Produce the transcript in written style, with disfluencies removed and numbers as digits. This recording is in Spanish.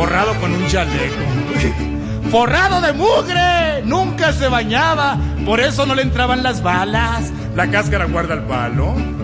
forrado con un chaleco, forrado de mugre, nunca se bañaba, por eso no le entraban las balas. La cáscara guarda el palo.